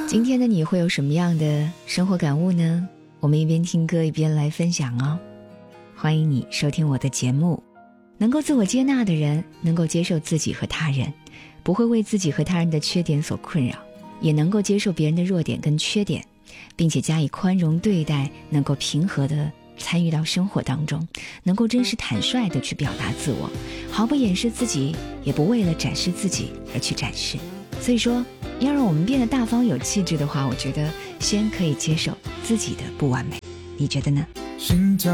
今天的你会有什么样的生活感悟呢？我们一边听歌一边来分享哦。欢迎你收听我的节目。能够自我接纳的人，能够接受自己和他人，不会为自己和他人的缺点所困扰，也能够接受别人的弱点跟缺点，并且加以宽容对待，能够平和地参与到生活当中，能够真实坦率地去表达自我，毫不掩饰自己，也不为了展示自己而去展示。所以说，要让我们变得大方有气质的话，我觉得先可以接受自己的不完美，你觉得呢？ 心跳